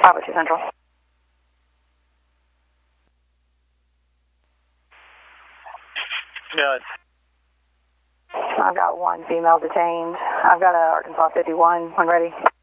502 Central. Good. I've got one female detained. I've got a Arkansas 51 when ready.